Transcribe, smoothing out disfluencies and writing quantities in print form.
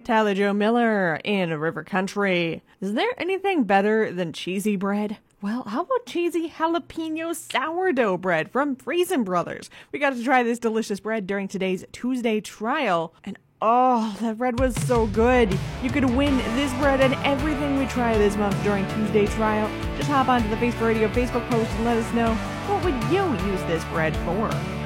Tyler Joe Miller in River Country. Is there anything better than cheesy bread? Well, how about cheesy jalapeno sourdough bread from Freesin Brothers? We got to try this delicious bread during today's Tuesday trial, and oh, that bread was so good. You could win this bread and everything we try this month during Tuesday trial. Just hop onto the Facebook Radio Facebook post and let us know, what would you use this bread for?